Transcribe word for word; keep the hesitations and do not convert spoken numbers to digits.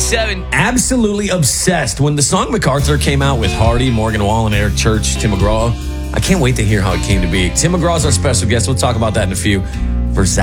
seven. Absolutely obsessed. When the song MacArthur came out with Hardy, Morgan Wallen, Eric Church, Tim McGraw, I can't wait to hear how it came to be. Tim McGraw is our special guest. We'll talk about that in a few. For Zach